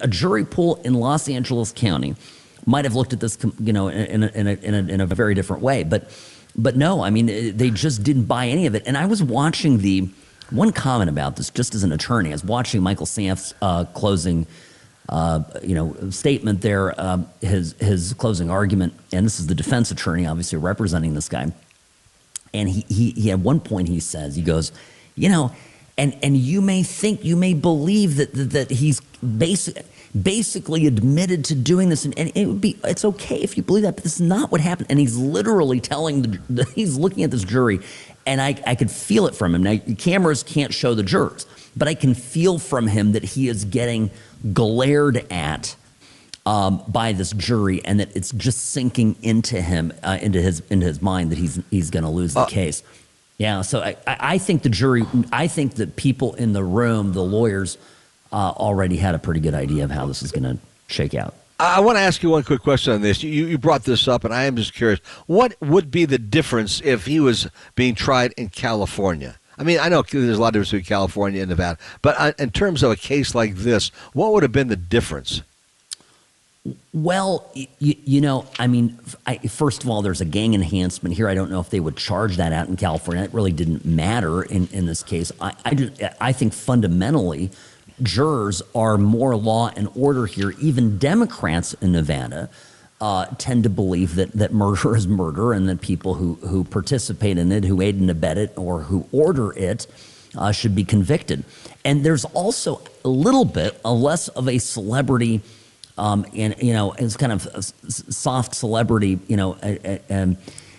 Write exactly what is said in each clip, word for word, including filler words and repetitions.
a jury pool in Los Angeles County might have looked at this, you know, in a, in a, in a, in a very different way. But, but no, I mean, they just didn't buy any of it. And I was watching the one comment about this, just as an attorney, I was watching Michael Santh's uh, closing, uh, you know, statement there, uh, his his closing argument, and this is the defense attorney, obviously representing this guy. And he he, he at one point he says, he goes, you know, and and you may think, you may believe that that, that he's basic. basically admitted to doing this, and, and it would be, it's okay if you believe that, but this is not what happened. And he's literally telling the, the he's looking at this jury, and I, I could feel it from him. Now, cameras can't show the jurors, but I can feel from him that he is getting glared at um, by this jury, and that it's just sinking into him, uh, into his into his mind that he's he's going to lose the uh, case. Yeah, so I, I think the jury, I think that people in the room, the lawyers, Uh, already had a pretty good idea of how this is going to shake out. I want to ask you one quick question on this. You, you brought this up, and I am just curious. What would be the difference if he was being tried in California? I mean, I know there's a lot of difference between California and Nevada, but in terms of a case like this, what would have been the difference? Well, you, you know, I mean, I, first of all, there's a gang enhancement here. I don't know if they would charge that out in California. It really didn't matter in, in this case. I, I, just, I think fundamentally, jurors are more law and order here. Even Democrats in Nevada uh, tend to believe that that murder is murder, and that people who, who participate in it, who aid and abet it, or who order it, uh, should be convicted. And there's also a little bit a less of a celebrity, um, and you know, it's kind of a soft celebrity, you know, a, a, a,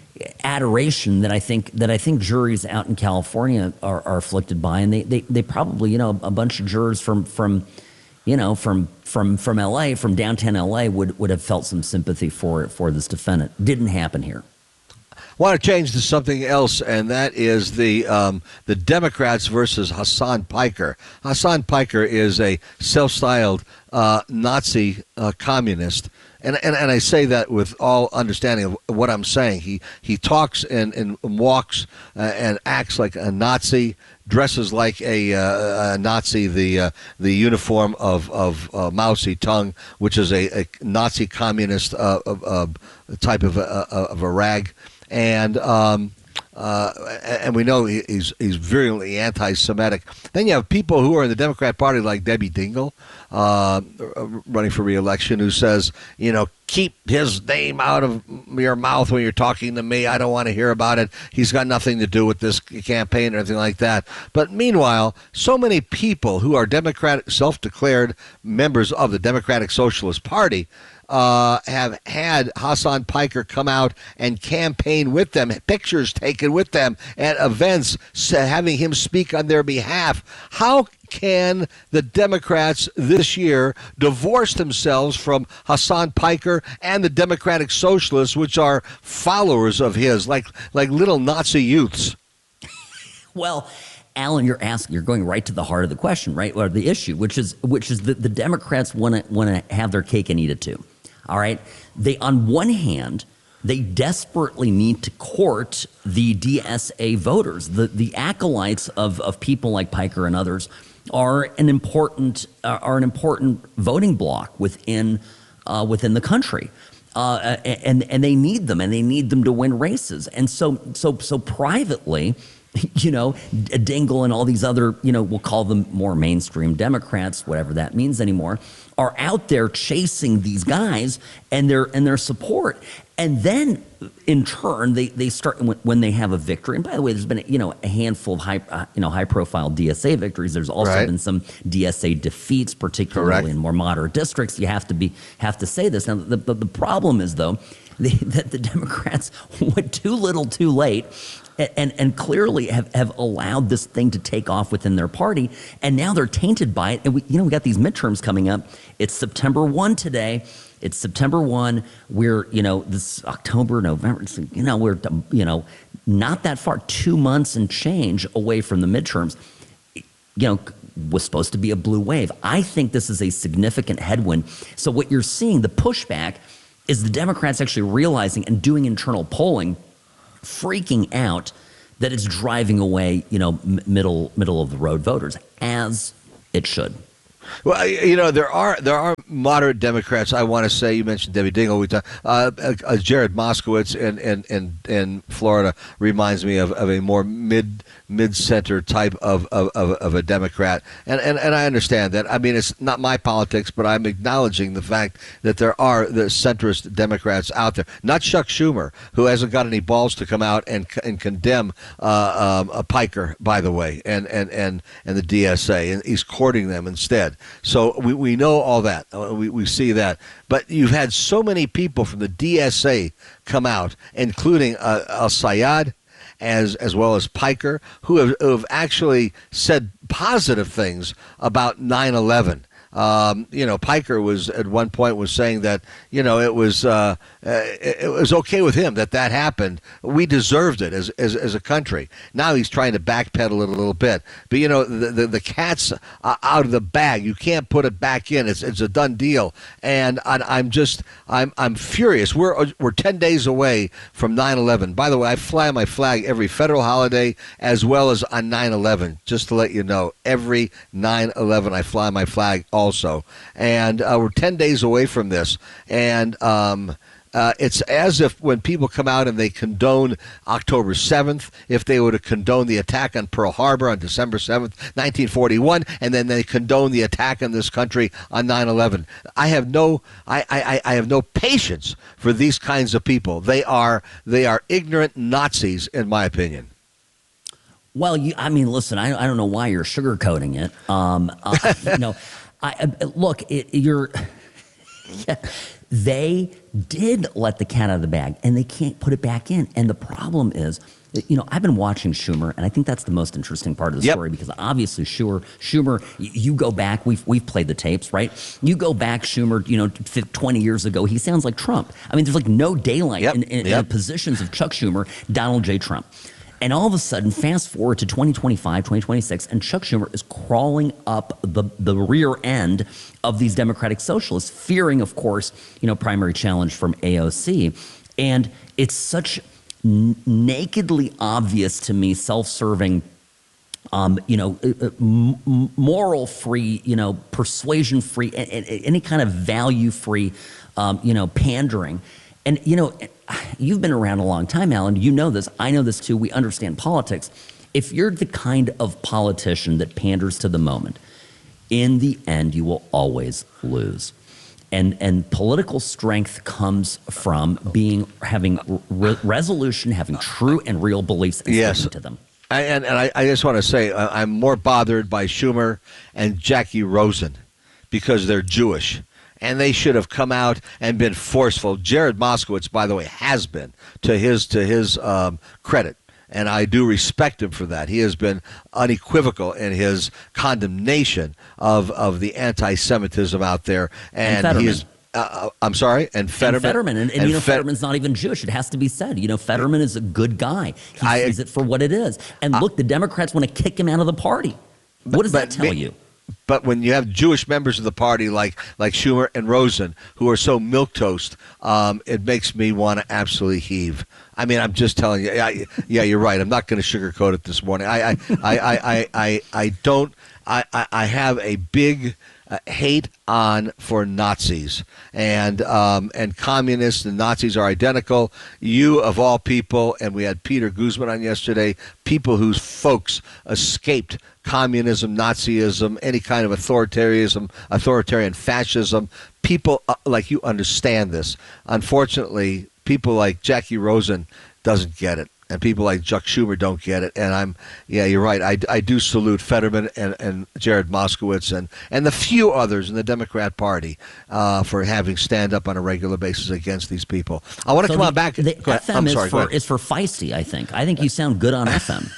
adoration that I think that I think juries out in California are, are afflicted by, and they, they they probably, you know, a bunch of jurors from from you know from from from L A, from downtown L A would would have felt some sympathy for for this defendant. Didn't happen here. I want to change to something else, and that is the um, the Democrats versus Hasan Piker. Hasan Piker is a self-styled uh, Nazi uh, communist. And, and and I say that with all understanding of what I'm saying. He he talks and, and walks uh, and acts like a Nazi, dresses like a, uh, a Nazi, the uh, the uniform of of uh, Mao Zedong, which is a, a Nazi communist uh, uh, type of a, of a rag, and. Um, Uh, and we know he's he's virulently anti-Semitic. Then you have people who are in the Democrat Party like Debbie Dingell, uh, running for re-election, who says, you know, keep his name out of your mouth when you're talking to me. I don't want to hear about it. He's got nothing to do with this campaign or anything like that. But meanwhile, so many people who are Democratic, self-declared members of the Democratic Socialist Party Uh, have had Hasan Piker come out and campaign with them, pictures taken with them at events, having him speak on their behalf. How can the Democrats this year divorce themselves from Hasan Piker and the Democratic Socialists, which are followers of his, like like little Nazi youths? Well, Alan, you're asking, you're going right to the heart of the question, right, or the issue, which is which is that the Democrats want to want to have their cake and eat it too. All right. They, on one hand, they desperately need to court the D S A voters. The the acolytes of, of people like Piker and others are an important uh, are an important voting bloc within uh, within the country, uh, and and they need them, and they need them to win races. And so so so privately, you know, Dingell and all these other, you know, we'll call them more mainstream Democrats, whatever that means anymore, are out there chasing these guys and their and their support. And then, in turn, they, they start when, when they have a victory. And by the way, there's been, you know, a handful of high, uh, you know, high-profile D S A victories. There's also right. been some D S A defeats, particularly Correct. in more moderate districts. You have to be have to say this. Now, the, the, the problem is, though, the, that the Democrats went too little, too late. And, and clearly have, have allowed this thing to take off within their party, and now they're tainted by it. And we, you know, we got these midterms coming up. It's September first today. It's September first. We're, you know, this October, November. You know, we're, you know, not that far, two months and change away from the midterms. You know, was supposed to be a blue wave. I think this is a significant headwind. So what you're seeing, the pushback, is the Democrats actually realizing and doing internal polling, freaking out that it's driving away, you know, m- middle middle of the road voters, as it should. Well, you know, there are there are moderate Democrats. I want to say, you mentioned Debbie Dingell. We talk, uh, uh, Jared Moskowitz in, in, in, in Florida reminds me of, of a more mid mid center type of, of, of, of a Democrat, and, and and I understand that. I mean, it's not my politics, but I'm acknowledging the fact that there are the centrist Democrats out there. Not Chuck Schumer, who hasn't got any balls to come out and and condemn uh, um, a Piker, by the way, and and and and the D S A, and he's courting them instead. So we, we know all that. We, we see that. But you've had so many people from the D S A come out, including uh, El-Sayed, as as well as Piker, who have, who have actually said positive things about nine eleven. Um, you know, Piker was at one point was saying that, you know, it was uh, it, it was okay with him that that happened. We deserved it as as, as a country. Now he's trying to backpedal it a little bit. But, you know, the the, the cat's uh, out of the bag. You can't put it back in. It's it's a done deal. And I, I'm just I'm I'm furious. We're we're ten days away from nine eleven. By the way, I fly my flag every federal holiday as well as on nine eleven. Just to let you know, every nine eleven I fly my flag all also, and uh, we're ten days away from this, and um, uh, it's as if when people come out and they condone October seventh, if they were to condone the attack on Pearl Harbor on December seventh, nineteen forty-one, and then they condone the attack on this country on nine eleven. I have no, I, I, I have no patience for these kinds of people. They are, they are ignorant Nazis, in my opinion. Well, you, I mean, listen, I, I don't know why you're sugarcoating it. Um, uh, you know. I, look, it, you're. Yeah, they did let the cat out of the bag, and they can't put it back in. And the problem is, you know, I've been watching Schumer, and I think that's the most interesting part of the yep. story, because obviously, Schumer, Schumer, you go back, we've we've played the tapes, right? You go back, Schumer, you know, twenty years ago, he sounds like Trump. I mean, there's like no daylight yep. in, in, yep. in the positions of Chuck Schumer, Donald J. Trump. And all of a sudden, fast forward to twenty twenty-five, twenty twenty-six, and Chuck Schumer is crawling up the, the rear end of these Democratic socialists, fearing, of course, you know, primary challenge from A O C. And it's such n- nakedly obvious to me, self-serving, um, you know, m- moral-free, you know, persuasion-free, a- a- any kind of value-free, um, you know, pandering. And, you know, you've been around a long time, Alan. You know this. I know this, too. We understand politics. If you're the kind of politician that panders to the moment, in the end, you will always lose. And and political strength comes from being having re- resolution, having true and real beliefs, and yes. sticking to them. I, and and I, I just want to say uh, I'm more bothered by Schumer and Jackie Rosen because they're Jewish. And they should have come out and been forceful. Jared Moskowitz, by the way, has been, to his to his um, credit. And I do respect him for that. He has been unequivocal in his condemnation of, of the anti-Semitism out there. And, and he is, uh, I'm sorry, and Fetterman. And Fetterman. And, and, and you know, Fet- Fetterman's not even Jewish. It has to be said. You know, Fetterman is a good guy. He I, sees it for what it is. And look, the Democrats want to kick him out of the party. What does but, that tell but, you? But when you have Jewish members of the party like like Schumer and Rosen who are so milquetoast, um, it makes me want to absolutely heave. I mean, I'm just telling you. I, yeah, you're right. I'm not going to sugarcoat it this morning. I I I I I, I don't. I, I have a big uh, hate on for Nazis and um, and communists and Nazis are identical. You of all people, and we had Peter Guzman on yesterday. People whose folks escaped communism, Nazism, any kind of authoritarianism, authoritarian fascism. People uh, like you understand this. Unfortunately, people like Jackie Rosen doesn't get it. And people like Chuck Schumer don't get it. And I'm, yeah, you're right. I, I do salute Fetterman and, and Jared Moskowitz and, and the few others in the Democrat Party uh, for having stand up on a regular basis against these people. I want to so come the, on back. The F M I'm is, sorry, for, is for feisty, I think. I think you sound good on F M.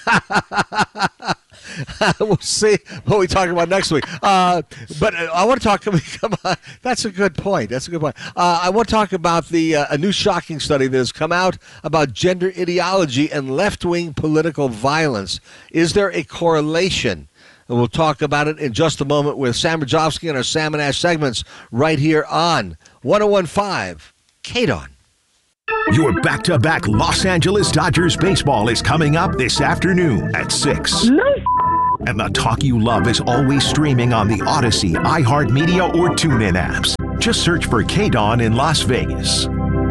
We'll see what we talk about next week. Uh, but I want to talk. Come on, that's a good point. That's a good point. Uh, I want to talk about the uh, a new shocking study that has come out about gender ideology and left-wing political violence. Is there a correlation? And we'll talk about it in just a moment with Sam Rajovsky and our Sam and Ash segments right here on one oh one point five K D O N. Your back-to-back Los Angeles Dodgers baseball is coming up this afternoon at six. No And the talk you love is always streaming on the Odyssey, iHeartMedia, or TuneIn apps. Just search for K-Dawn in Las Vegas.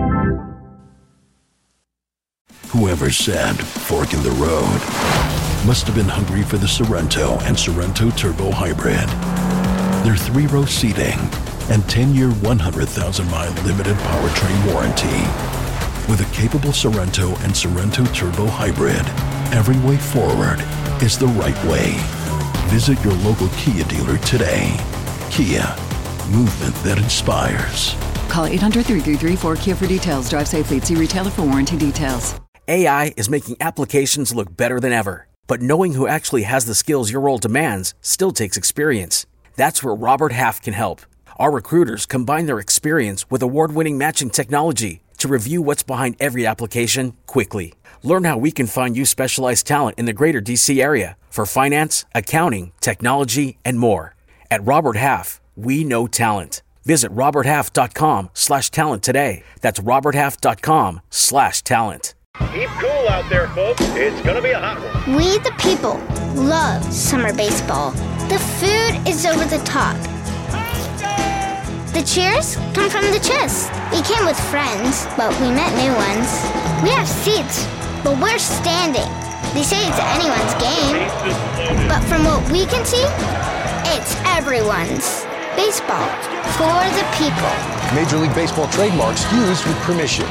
Whoever said fork in the road must have been hungry for the Sorrento and Sorrento Turbo Hybrid. Their three-row seating and ten-year, one hundred thousand mile limited powertrain warranty. With a capable Sorrento and Sorrento Turbo Hybrid, every way forward is the right way. Visit your local Kia dealer today. Kia, movement that inspires. Call eight hundred, three three three, four K I A for details. Drive safely at See retailer for warranty details. A I is making applications look better than ever. But knowing who actually has the skills your role demands still takes experience. That's where Robert Half can help. Our recruiters combine their experience with award-winning matching technology to review what's behind every application quickly. Learn how we can find you specialized talent in the greater D C area for finance, accounting, technology, and more. At Robert Half, we know talent. Visit roberthalf.com slash talent today. That's roberthalf.com slash talent. Keep cool out there, folks. It's going to be a hot one. We, the people, love summer baseball. The food is over the top. The cheers come from the chest. We came with friends, but we met new ones. We have seats, but we're standing. They say it's anyone's game, but from what we can see, it's everyone's. Baseball for the people. Major League Baseball trademarks used with permission.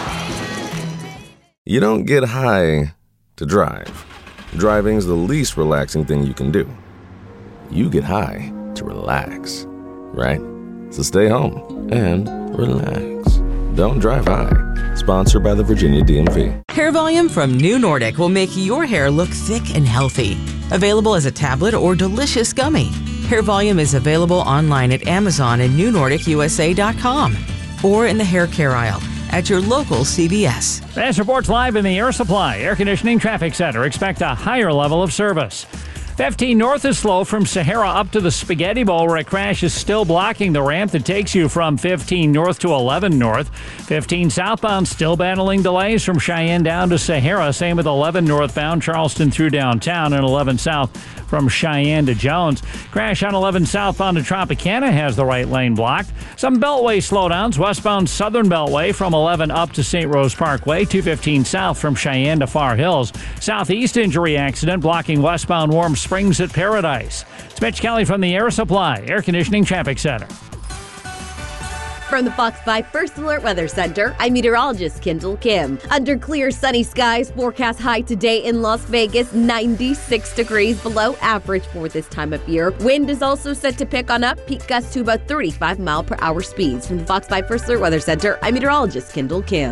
You don't get high to drive. Driving's the least relaxing thing you can do. You get high to relax, right? So stay home and relax. Don't drive high. Sponsored by the Virginia D M V. Hair Volume from New Nordic will make your hair look thick and healthy. Available as a tablet or delicious gummy. Hair Volume is available online at Amazon and new nordic u s a dot com or in the hair care aisle at your local C V S. Fast reports live in the Air Supply Air Conditioning Traffic Center. Expect a higher level of service. fifteen north is slow from Sahara up to the Spaghetti Bowl, where a crash is still blocking the ramp that takes you from fifteen north to eleven north. fifteen southbound still battling delays from Cheyenne down to Sahara. Same with eleven northbound, Charleston through downtown, and eleven south from Cheyenne to Jones. Crash on eleven southbound to Tropicana has the right lane blocked. Some Beltway slowdowns. Westbound Southern Beltway from eleven up to Saint Rose Parkway. two fifteen south from Cheyenne to Far Hills. Southeast injury accident blocking westbound Warm Springs at Paradise. It's Mitch Kelly from the Air Supply Air Conditioning Traffic Center. From the Fox five First Alert Weather Center, I'm meteorologist Kendall Kim. Under clear sunny skies, forecast high today in Las Vegas, ninety-six degrees below average for this time of year. Wind is also set to pick on up, peak gusts to about thirty-five mile per hour speeds. From the Fox five First Alert Weather Center, I'm meteorologist Kendall Kim.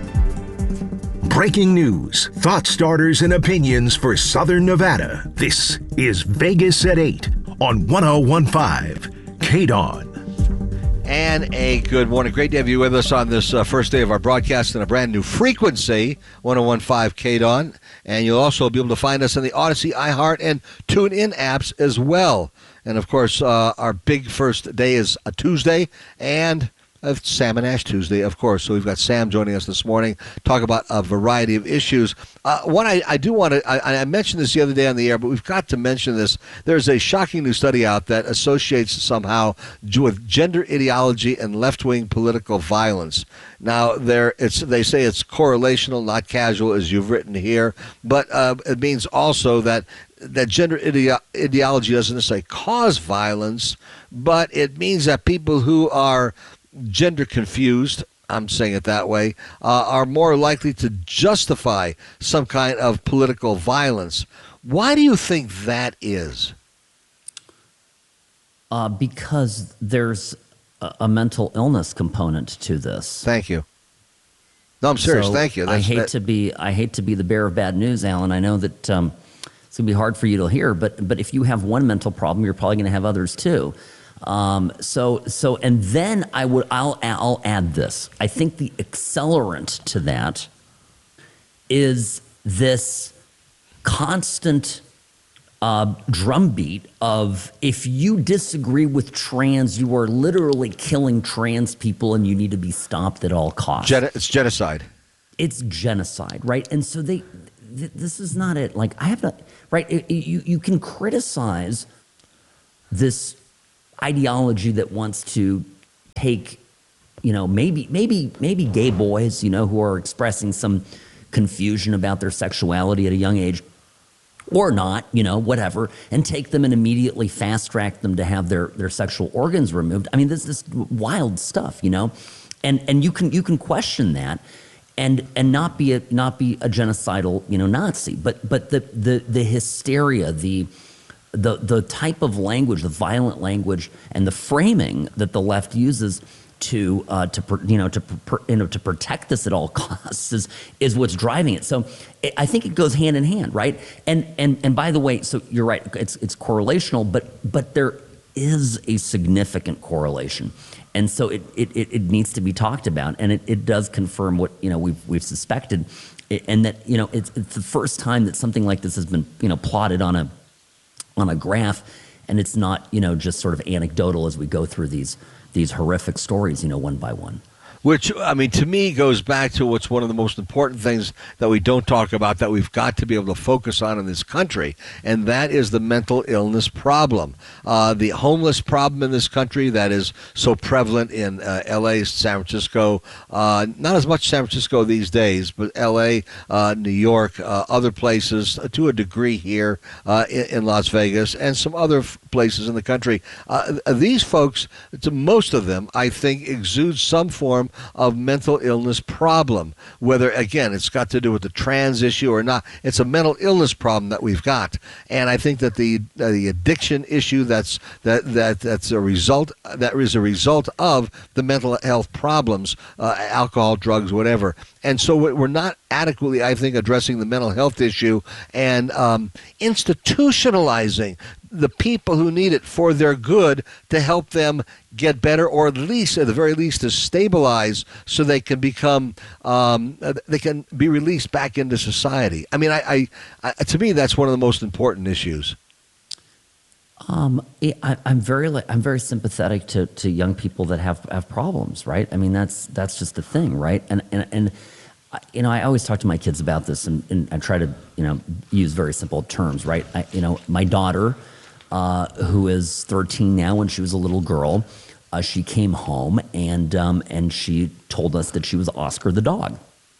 Breaking news, thought starters, and opinions for Southern Nevada. This is Vegas at eight on one oh one point five K-Dawn. And a good morning. Great to have you with us on this uh, first day of our broadcast in a brand new frequency, one oh one point five K-Dawn. And you'll also be able to find us on the Odyssey, iHeart, and TuneIn apps as well. And, of course, uh, our big first day is a Tuesday, and of Sam and Ash Tuesday, of course. So we've got Sam joining us this morning, talk about a variety of issues. Uh, one I, I do want to, I, I mentioned this the other day on the air, but we've got to mention this. There's a shocking new study out that associates somehow with gender ideology and left-wing political violence. Now, there, it's they say it's correlational, not casual, as you've written here, but uh, it means also that that gender ide- ideology doesn't necessarily cause violence, but it means that people who are gender confused, I'm saying it that way, uh, are more likely to justify some kind of political violence. Why do you think that is? Uh, because there's a, a mental illness component to this. Thank you. No, I'm serious. So Thank you. That's, I hate that... to be I hate to be the bearer of bad news, Alan. I know that um, it's going to be hard for you to hear, but but if you have one mental problem, you're probably going to have others too. Um, so, so, and then I would, I'll, I'll add this. I think the accelerant to that is this constant uh, drumbeat of, if you disagree with trans, you are literally killing trans people and you need to be stopped at all costs. Gen- it's genocide. It's genocide, right? And so they, th- this is not it. Like, I have to, right? It, it, you, you can criticize this ideology that wants to take, you know, maybe, maybe, maybe gay boys, you know, who are expressing some confusion about their sexuality at a young age, or not, you know, whatever, and take them and immediately fast track them to have their, their sexual organs removed. I mean, this is wild stuff, you know, and and you can you can question that, and and not be a not be a genocidal, you know, Nazi, but but the the the hysteria, the the the type of language, the violent language, and the framing that the left uses to uh, to you know to you know to protect this at all costs is is what's driving it. So it, I think it goes hand in hand, right? And and and by the way, so you're right, it's it's correlational, but but there is a significant correlation, and so it it, it needs to be talked about, and it, it does confirm what you know we've we've suspected, and that you know it's it's the first time that something like this has been you know plotted on a on a graph, and it's not you know just sort of anecdotal as we go through these. these horrific stories, you know, one by one. Which, I mean, to me goes back to what's one of the most important things that we don't talk about that we've got to be able to focus on in this country, and that is the mental illness problem. Uh, the homeless problem in this country that is so prevalent in uh, L A, San Francisco, uh, not as much San Francisco these days, but L A, uh, New York, uh, other places, uh, to a degree here uh, in, in Las Vegas, and some other f- places in the country. Uh, these folks, to most of them, I think, exude some form of mental illness problem, whether, again, it's got to do with the trans issue or not. It's a mental illness problem that we've got, and I think that the uh, the addiction issue that's that that that's a result that is a result of the mental health problems, uh, alcohol, drugs, whatever. And so we're not adequately, I think, addressing the mental health issue and um, institutionalizing the people who need it for their good to help them get better, or at least, at the very least, to stabilize so they can become, um, they can be released back into society. I mean, I, I, I to me, that's one of the most important issues. Um, I, I'm very, I'm very sympathetic to, to young people that have, have problems, right? I mean, that's that's just the thing, right? And and and you know, I always talk to my kids about this, and, and I try to you know use very simple terms, right? I, you know, my daughter. Uh, who is thirteen now, when she was a little girl, uh, she came home and um, and she told us that she was Oscar the dog.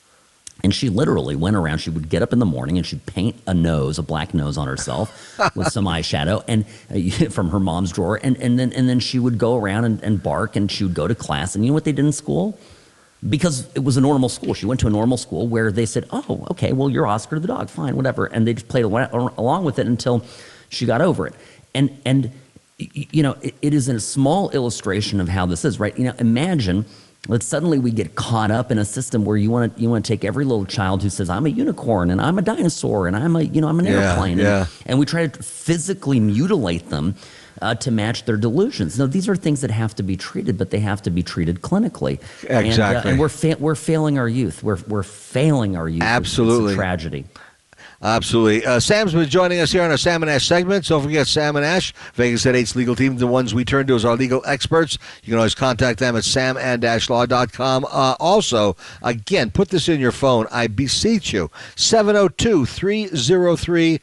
And she literally went around, she would get up in the morning and she'd paint a nose, a black nose on herself with some eyeshadow and uh, from her mom's drawer. And, and, then, and then she would go around and, and bark, and she would go to class. And you know what they did in school? Because it was a normal school. She went to a normal school where they said, oh, okay, well, you're Oscar the dog, fine, whatever. And they just played along with it until she got over it. And, and you know, it, it is a small illustration of how this is, right? You know, imagine that suddenly we get caught up in a system where you want to you want to take every little child who says, I'm a unicorn, and I'm a dinosaur, and I'm a, you know, I'm an yeah, airplane. Yeah. And, and we try to physically mutilate them uh, to match their delusions. Now, these are things that have to be treated, but they have to be treated clinically. Exactly. And, uh, and we're, fa- we're failing our youth. We're, we're failing our youth. Absolutely. It's a tragedy. Absolutely. Uh, Sam's been joining us here on our Sam and Ash segment. Don't forget Sam and Ash, Vegas at eight's legal team, the ones we turn to as our legal experts. You can always contact them at sam and ash law dot com. Uh, also, again, put this in your phone. I beseech you, seven oh two, three oh three,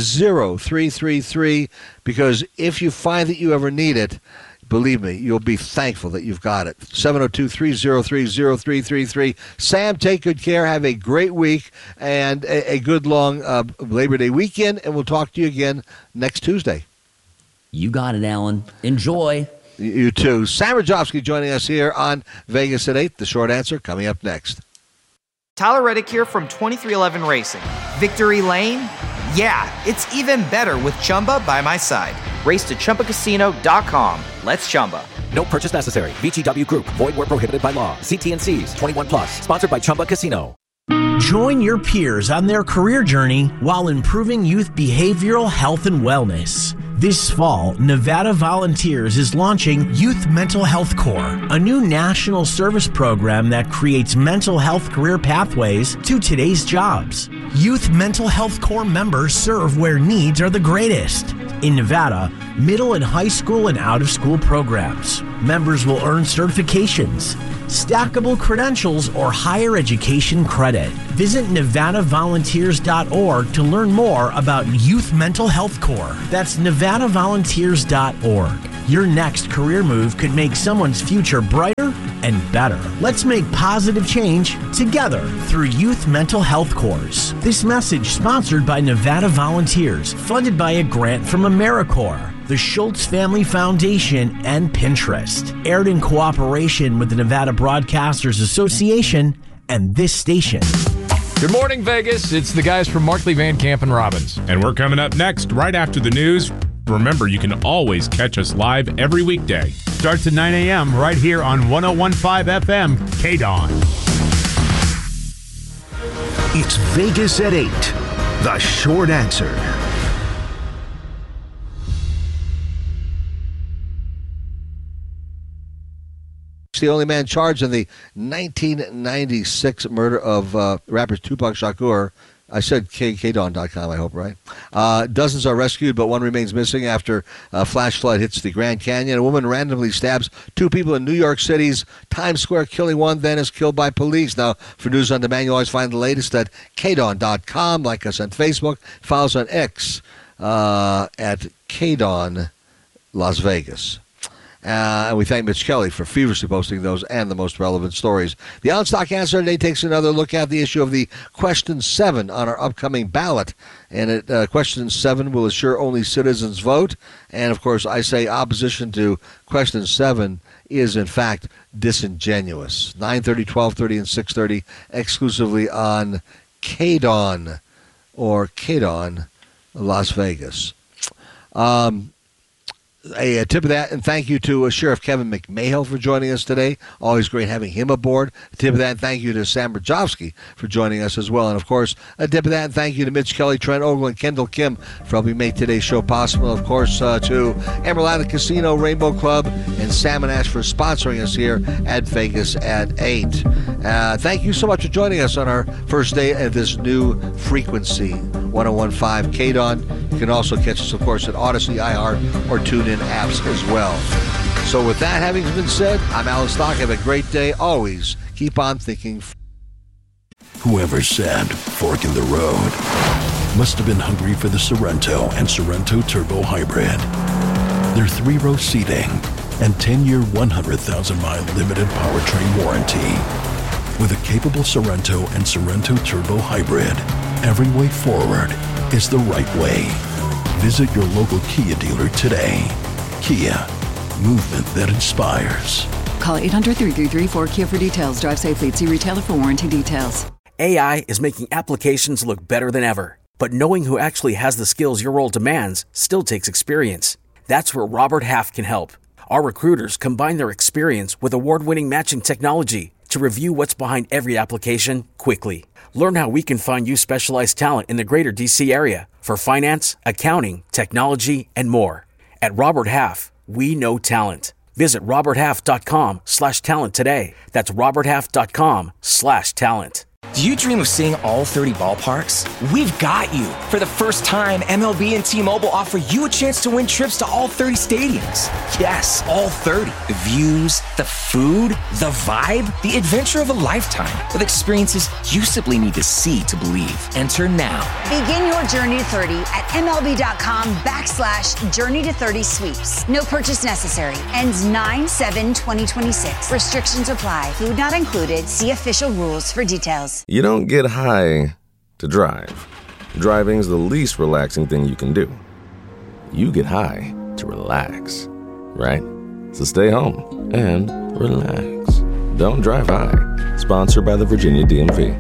oh three three three, because if you find that you ever need it, believe me, you'll be thankful that you've got it. seven oh two, three oh three, oh three three three. Sam, take good care. Have a great week and a, a good long uh, Labor Day weekend, and we'll talk to you again next Tuesday. You got it, Alan. Enjoy. You, you too. Sam Rajovsky joining us here on Vegas at eight. The short answer coming up next. Tyler Reddick here from twenty-three eleven Racing. Victory Lane? Yeah, it's even better with Chumba by my side. Race to Chumba Casino dot com. Let's Chumba. No purchase necessary. V G W Group. Void where prohibited by law. See T and C's. twenty-one plus. Sponsored by Chumba Casino. Join your peers on their career journey while improving youth behavioral health and wellness. This fall, Nevada Volunteers is launching Youth Mental Health Corps, a new national service program that creates mental health career pathways to today's jobs. Youth Mental Health Corps members serve where needs are the greatest. In Nevada, middle and high school and out-of-school programs. Members will earn certifications, stackable credentials, or higher education credit. Visit Nevada Volunteers dot org to learn more about Youth Mental Health Corps. That's Nevada Volunteers dot org. Your next career move could make someone's future brighter and better. Let's make positive change together through Youth Mental Health Corps. This message sponsored by Nevada Volunteers, funded by a grant from AmeriCorps, the Schultz Family Foundation, and Pinterest. Aired in cooperation with the Nevada Broadcasters Association and this station. Good morning, Vegas. It's the guys from Markley, Van Camp, and Robbins. And we're coming up next right after the news. Remember, you can always catch us live every weekday. Starts at nine a.m. right here on one oh one point five F M, K D O N. It's Vegas at eight. The short answer. The only man charged in the nineteen ninety-six murder of uh, rapper Tupac Shakur. I said K D O N dot com, I hope, right? Uh, dozens are rescued, but one remains missing after a flash flood hits the Grand Canyon. A woman randomly stabs two people in New York City's Times Square, killing one, then is killed by police. Now, for News on Demand, you always find the latest at K D O N dot com. Like us on Facebook. Follow us on X uh, at K D O N Las Vegas. Uh, and we thank Mitch Kelly for feverishly posting those and the most relevant stories. The On Stock Answer today takes another look at the issue of the question seven on our upcoming ballot. And it, uh, question seven will assure only citizens vote. And, of course, I say opposition to question seven is, in fact, disingenuous. nine thirty, twelve thirty, and six thirty exclusively on K D O N or K D O N Las Vegas. Um... A, a tip of that, and thank you to uh, Sheriff Kevin McMahill for joining us today. Always great having him aboard. A tip of that, and thank you to Sam Brajovsky for joining us as well. And, of course, a tip of that, and thank you to Mitch Kelly, Trent Ogle, and Kendall Kim for helping make today's show possible. Of course, uh, to Emerald Island Casino, Rainbow Club, and Salmon Ash for sponsoring us here at Vegas at eight. Uh, thank you so much for joining us on our first day of this new frequency, one oh one point five K D O N. You can also catch us, of course, at Odyssey, iHeart, or TuneIn apps as well. So with that having been said, I'm Alan Stock. Have a great day. Always keep on thinking. Whoever said fork in the road must have been hungry for the Sorrento and Sorrento Turbo Hybrid. Their three-row seating and ten-year, one hundred thousand mile limited powertrain warranty. With a capable Sorrento and Sorrento Turbo Hybrid, every way forward is the right way. Visit your local Kia dealer today. Kia, movement that inspires. Call eight hundred, three three three, four K I A for details. Drive safely. See retailer for warranty details. A I is making applications look better than ever. But knowing who actually has the skills your role demands still takes experience. That's where Robert Half can help. Our recruiters combine their experience with award-winning matching technology to review what's behind every application quickly. Learn how we can find you specialized talent in the greater D C area for finance, accounting, technology, and more. At Robert Half, we know talent. Visit roberthalf.com slash talent today. That's roberthalf.com slash talent. Do you dream of seeing all thirty ballparks? We've got you. For the first time, M L B and T-Mobile offer you a chance to win trips to all thirty stadiums. Yes, all thirty. The views, the food, the vibe, the adventure of a lifetime with experiences you simply need to see to believe. Enter now. Begin your journey to thirty at MLB.com backslash journey to thirty sweeps. No purchase necessary. Ends nine seven twenty twenty-six. Restrictions apply. Food not included. See official rules for details. You don't get high to drive. Driving's the least relaxing thing you can do. You get high to relax, right? So stay home and relax. Don't drive high. Sponsored by the Virginia D M V.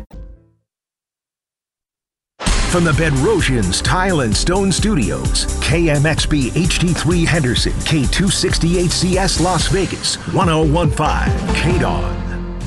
From the Bedrosians Tile and Stone Studios, K M X B H D three Henderson, K two sixty-eight C S Las Vegas, one oh one point five K D O N.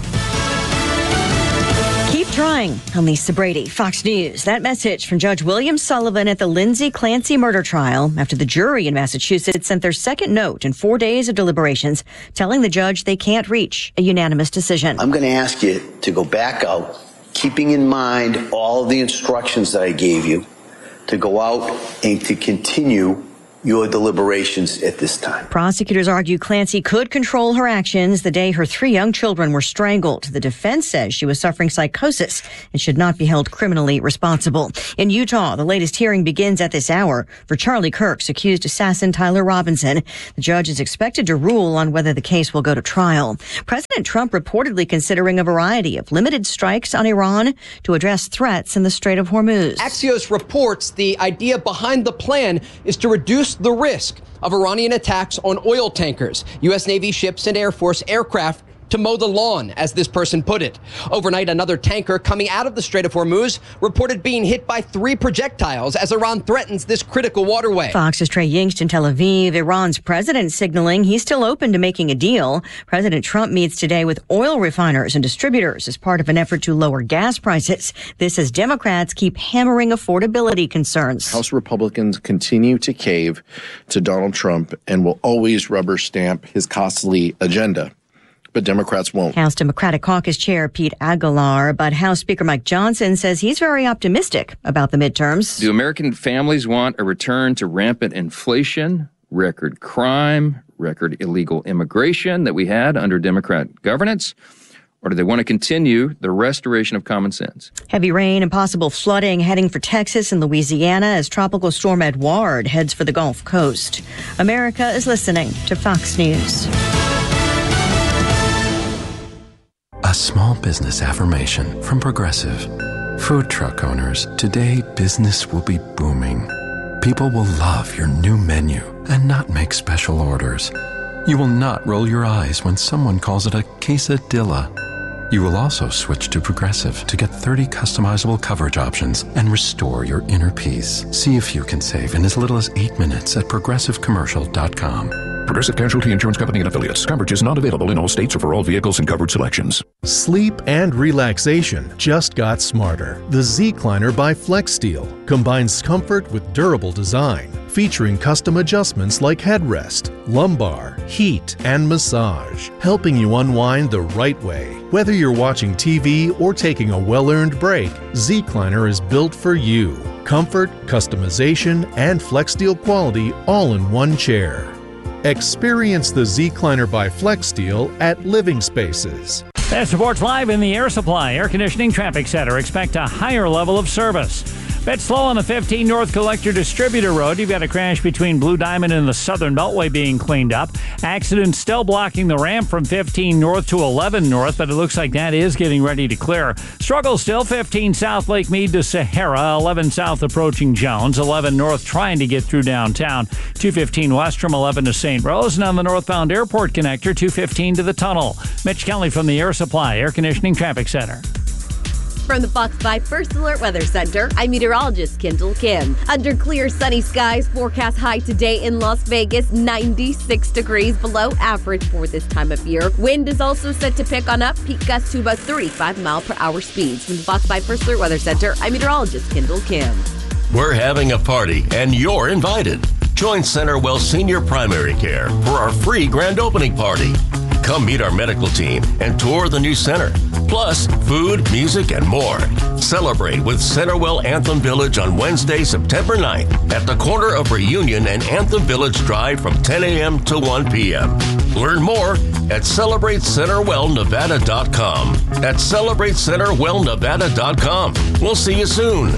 Keep trying. I'm Lisa Brady, Fox News. That message from Judge William Sullivan at the Lindsay Clancy murder trial after the jury in Massachusetts sent their second note in four days of deliberations, telling the judge they can't reach a unanimous decision. I'm going to ask you to go back out, keeping in mind all of the instructions that I gave you, to go out and to continue your deliberations at this time. Prosecutors argue Clancy could control her actions the day her three young children were strangled. The defense says she was suffering psychosis and should not be held criminally responsible. In Utah, the latest hearing begins at this hour for Charlie Kirk's accused assassin Tyler Robinson. The judge is expected to rule on whether the case will go to trial. President Trump reportedly considering a variety of limited strikes on Iran to address threats in the Strait of Hormuz. Axios reports the idea behind the plan is to reduce the risk of Iranian attacks on oil tankers, U S Navy ships, and Air Force aircraft to mow the lawn, as this person put it. Overnight, another tanker coming out of the Strait of Hormuz reported being hit by three projectiles as Iran threatens this critical waterway. Fox's Trey Yingst in Tel Aviv. Iran's president signaling he's still open to making a deal. President Trump meets today with oil refiners and distributors as part of an effort to lower gas prices. This as Democrats keep hammering affordability concerns. House Republicans continue to cave to Donald Trump and will always rubber stamp his costly agenda. But Democrats won't. House Democratic Caucus Chair Pete Aguilar, but House Speaker Mike Johnson says he's very optimistic about the midterms. Do American families want a return to rampant inflation, record crime, record illegal immigration that we had under Democrat governance? Or do they want to continue the restoration of common sense? Heavy rain and possible flooding heading for Texas and Louisiana as Tropical Storm Edouard heads for the Gulf Coast. America is listening to Fox News. A small business affirmation from Progressive. Food truck owners, today business will be booming. People will love your new menu and not make special orders. You will not roll your eyes when someone calls it a quesadilla. You will also switch to Progressive to get thirty customizable coverage options and restore your inner peace. See if you can save in as little as eight minutes at progressive commercial dot com. Progressive Casualty Insurance Company and Affiliates. Coverage is not available in all states or for all vehicles and covered selections. Sleep and relaxation just got smarter. The Zecliner by FlexSteel combines comfort with durable design, featuring custom adjustments like headrest, lumbar, heat, and massage, helping you unwind the right way. Whether you're watching T V or taking a well-earned break, Zecliner is built for you. Comfort, customization, and FlexSteel quality all in one chair. Experience the Zecliner by FlexSteel at Living Spaces. That supports Live in the Air Supply Air Conditioning Traffic Center. Expect a higher level of service. Bit slow on the fifteen North Collector Distributor Road. You've got a crash between Blue Diamond and the Southern Beltway being cleaned up. Accident still blocking the ramp from fifteen North to eleven North, but it looks like that is getting ready to clear. Struggle still, fifteen South Lake Mead to Sahara, eleven South approaching Jones, eleven North trying to get through downtown, two fifteen West from eleven to Saint Rose, and on the northbound airport connector, two fifteen to the tunnel. Mitch Kelly from the Air Supply Air Conditioning Traffic Center. From the Fox five First Alert Weather Center, I'm meteorologist Kendall Kim. Under clear sunny skies, forecast high today in Las Vegas, ninety-six degrees below average for this time of year. Wind is also set to pick on up, peak gusts to about thirty-five mile per hour speeds. From the Fox five First Alert Weather Center, I'm meteorologist Kendall Kim. We're having a party and you're invited. Join CenterWell Senior Primary Care for our free grand opening party. Come meet our medical team and tour the new center. Plus, food, music, and more. Celebrate with CenterWell Anthem Village on Wednesday, September ninth at the corner of Reunion and Anthem Village Drive from ten a.m. to one p.m. Learn more at celebrate center well nevada dot com. At celebrate center well nevada dot com. We'll see you soon.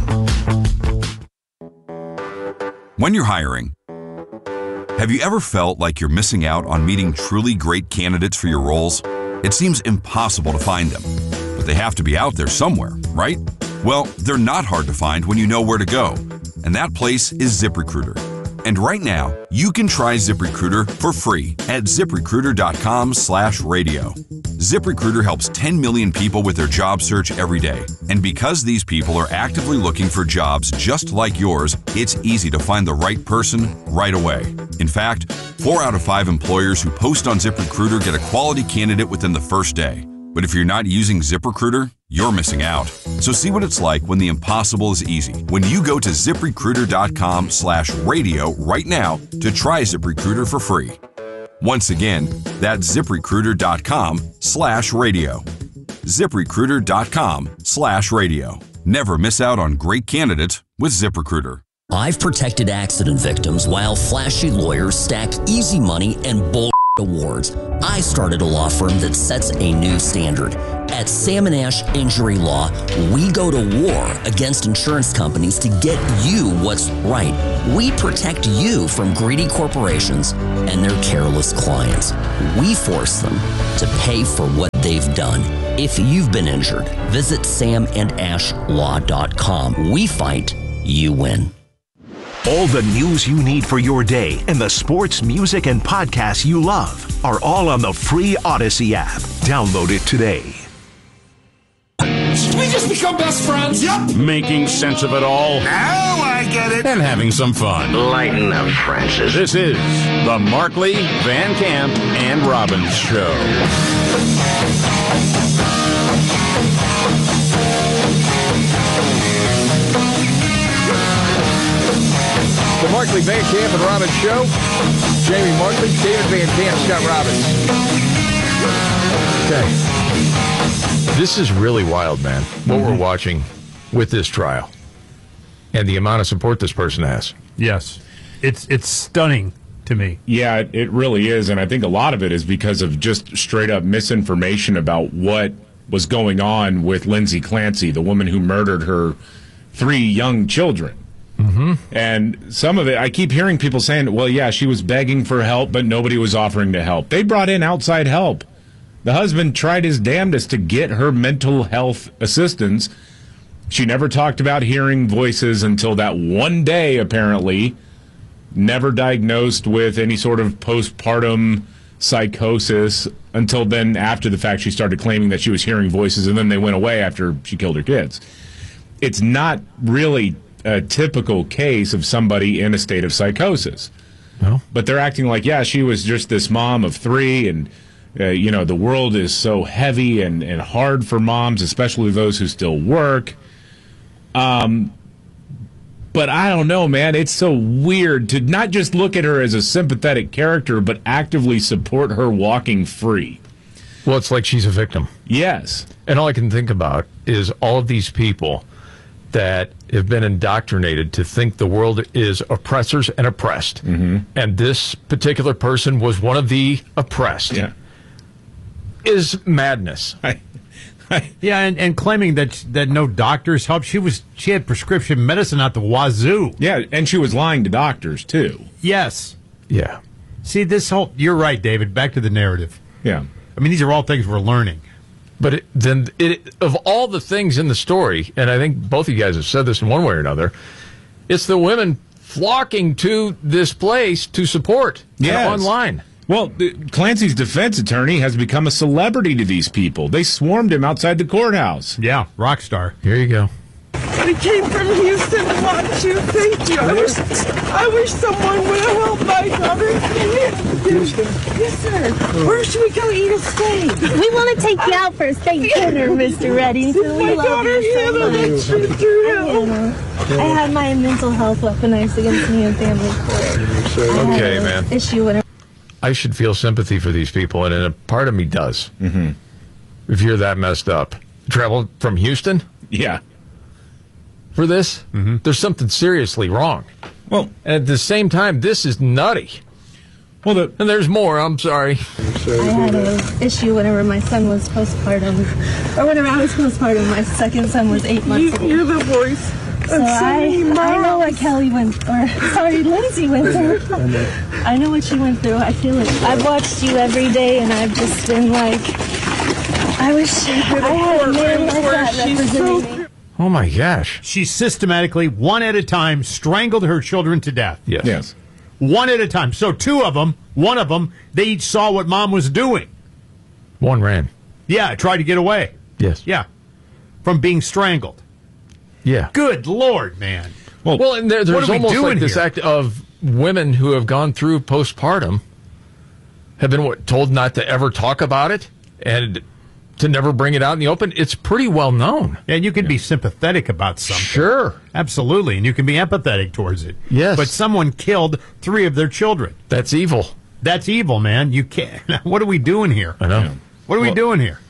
When you're hiring, have you ever felt like you're missing out on meeting truly great candidates for your roles? It seems impossible to find them, but they have to be out there somewhere, right? Well, they're not hard to find when you know where to go, and that place is ZipRecruiter. And right now, you can try ZipRecruiter for free at ZipRecruiter.com slash radio. ZipRecruiter helps ten million people with their job search every day. And because these people are actively looking for jobs just like yours, it's easy to find the right person right away. In fact, four out of five employers who post on ZipRecruiter get a quality candidate within the first day. But if you're not using ZipRecruiter, you're missing out. So see what it's like when the impossible is easy. When you go to ZipRecruiter.com slash radio right now to try ZipRecruiter for free. Once again, that's ZipRecruiter.com slash radio. ZipRecruiter.com slash radio. Never miss out on great candidates with ZipRecruiter. I've protected accident victims while flashy lawyers stack easy money and bull awards. I started a law firm that sets a new standard. At Sam and Ash Injury Law, we go to war against insurance companies to get you what's right. We protect you from greedy corporations and their careless clients. We force them to pay for what they've done. If you've been injured, visit sam and ash law dot com. We fight, you win. All the news you need for your day and the sports, music, and podcasts you love are all on the free Odyssey app. Download it today. Should we just become best friends? Yep. Making sense of it all. Now I get it. And having some fun. Lighten up, Francis. This is the Markley, Van Camp, and Robbins Show. The Markley, Van Camp, and Robbins Show. Jamie Markley, David Van Camp, Scott Robbins. Okay. This is really wild, man, what Mm-hmm. we're watching with this trial. And the amount of support this person has. Yes. It's it's stunning to me. Yeah, it, it really is. And I think a lot of it is because of just straight up misinformation about what was going on with Lindsay Clancy, the woman who murdered her three young children. Mm-hmm. And some of it, I keep hearing people saying, well, yeah, she was begging for help, but nobody was offering to help. They brought in outside help. The husband tried his damnedest to get her mental health assistance. She never talked about hearing voices until that one day, apparently, never diagnosed with any sort of postpartum psychosis until then after the fact she started claiming that she was hearing voices, and then they went away after she killed her kids. It's not really a typical case of somebody in a state of psychosis. No. But they're acting like, yeah, she was just this mom of three, and, uh, you know, the world is so heavy and, and hard for moms, especially those who still work. Um, but I don't know, man. It's so weird to not just look at her as a sympathetic character, but actively support her walking free. Well, it's like she's a victim. Yes. And all I can think about is all of these people that have been indoctrinated to think the world is oppressors and oppressed. Mm-hmm. And this particular person was one of the oppressed. Yeah. Is madness. I, Yeah, and, and claiming that that no doctors helped. She was she had prescription medicine out the wazoo. Yeah, and she was lying to doctors, too. Yes. Yeah. See, this whole... You're right, David. Back to the narrative. Yeah. I mean, these are all things we're learning. But it, then, it, of all the things in the story, and I think both of you guys have said this in one way or another, it's the women flocking to this place to support Yes. online. Well, Clancy's defense attorney has become a celebrity to these people. They swarmed him outside the courthouse. Yeah, rock star. Here you go. We came from Houston to watch you. Thank you. I wish, I wish someone would have helped my daughter. Houston? Yes, sir. Where should we go eat a steak? We want to take you out for a steak dinner, Mister Reddington. We My love daughter you so Hannah, much. that's true through hell. I had my mental health weaponized against me in family court. I Okay, had man. an issue when I should feel sympathy for these people, and a part of me does. Mm-hmm. If you're that messed up. Traveled from Houston? Yeah. For this? Mm-hmm. There's something seriously wrong. Well, and at the same time, this is nutty. Well, the, and there's more. I'm sorry. I had an issue whenever my son was postpartum, or whenever I was postpartum. My second son was eight months old. You're the voice. So I, I know what Kelly went, or sorry, Lindsay went through. I know what she went through. I feel it. I've watched you every day, and I've just been like, I wish I had a man like that representing me. Oh, my gosh. She systematically, one at a time, strangled her children to death. Yes. Yes. One at a time. So two of them, one of them, they each saw what mom was doing. One ran. Yeah, tried to get away. Yes. Yeah. From being strangled. Yeah. Good Lord, man. Well, well and there, what there's are we almost doing like this here? act of women who have gone through postpartum have been what, told not to ever talk about it and to never bring it out in the open. It's pretty well known. Yeah, and you can be sympathetic about something. Sure. Absolutely, and you can be empathetic towards it. Yes. But someone killed three of their children. That's evil. That's evil, man. You can't. What are we doing here? I know. What are we Well, doing here?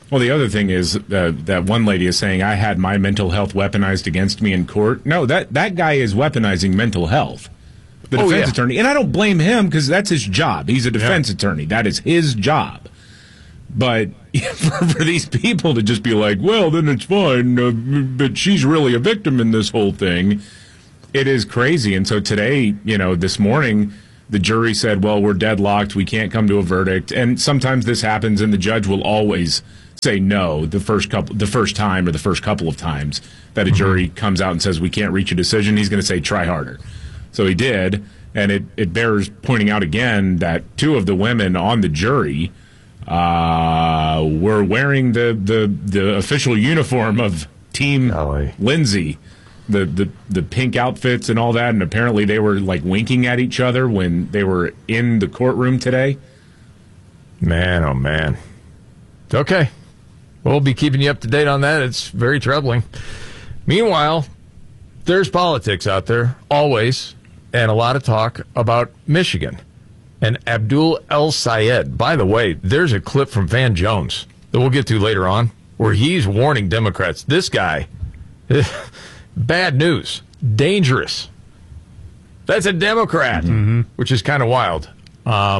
Well, the other thing is uh, that one lady is saying, I had my mental health weaponized against me in court. No, that, that guy is weaponizing mental health. The Oh, defense yeah. attorney. And I don't blame him because that's his job. He's a defense attorney. That is his job. But for, for these people to just be like, well, then it's fine, uh, but she's really a victim in this whole thing, it is crazy. And so today, you know, this morning, the jury said, well, we're deadlocked. We can't come to a verdict. And sometimes this happens, and the judge will always say no the first couple, the first time or the first couple of times that a jury mm-hmm. comes out and says we can't reach a decision. He's going to say try harder. So he did, and it, it bears pointing out again that two of the women on the jury uh, were wearing the, the, the official uniform of Team Golly. Lindsay, the, the, the pink outfits and all that, and apparently they were like winking at each other when they were in the courtroom today. Man, oh man. Okay. We'll be keeping you up to date on that. It's very troubling. Meanwhile, there's politics out there, always, and a lot of talk about Michigan and Abdul El-Sayed. By the way, there's a clip from Van Jones that we'll get to later on where he's warning Democrats. This guy, bad news, dangerous. That's a Democrat, mm-hmm. which is kind of wild. Um,